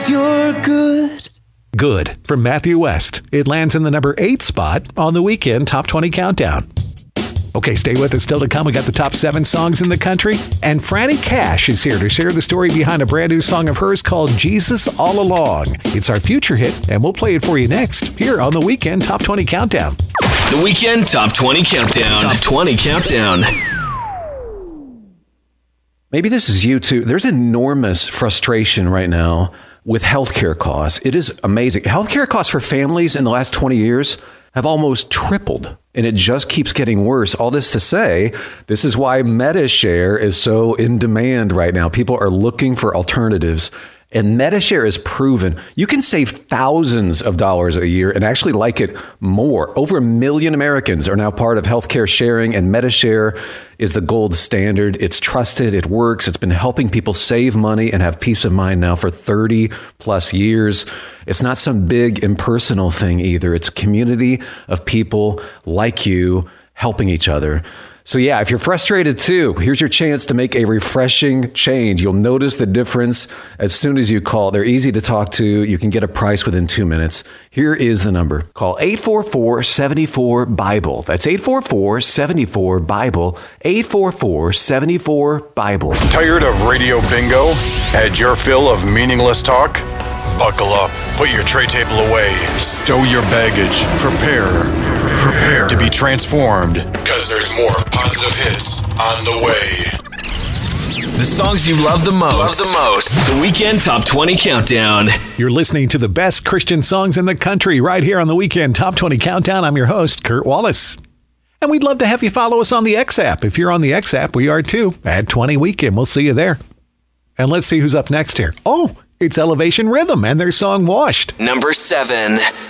'cause you're good. Good from Matthew West. It lands in the number 8 spot on the Weekend Top 20 Countdown. Okay, stay with us. Still to come, we got the top 7 songs in the country. And Franny Cash is here to share the story behind a brand new song of hers called Jesus All Along. It's our future hit, and we'll play it for you next here on the Weekend Top 20 Countdown. The Weekend Top 20 Countdown. Top 20 Countdown. Maybe this is you too. There's enormous frustration right now with healthcare costs. It is amazing. Healthcare costs for families in the last 20 years have almost tripled, and it just keeps getting worse. All this to say, this is why MediShare is so in demand right now. People are looking for alternatives. And MediShare is proven you can save thousands of dollars a year and actually like it more. Over 1 million Americans are now part of healthcare sharing, and MediShare is the gold standard. It's trusted. It works. It's been helping people save money and have peace of mind now for 30 plus years. It's not some big impersonal thing either. It's a community of people like you helping each other. So yeah, if you're frustrated too, here's your chance to make a refreshing change. You'll notice the difference as soon as you call. They're easy to talk to. You can get a price within 2 minutes. Here is the number. Call 844-74-BIBLE. That's 844-74-BIBLE. 844-74-BIBLE. Tired of radio bingo? Had your fill of meaningless talk? Buckle up, put your tray table away, stow your baggage, prepare to be transformed, because there's more positive hits on the way. The songs you love the most. The Weekend Top 20 Countdown. You're listening to the best Christian songs in the country right here on the Weekend Top 20 Countdown. I'm your host, Kurt Wallace. And we'd love to have you follow us on the X app. If you're on the X app, we are too. At 20 Weekend, we'll see you there. And let's see who's up next here. Oh, it's Elevation Rhythm and their song Washed. Number 7.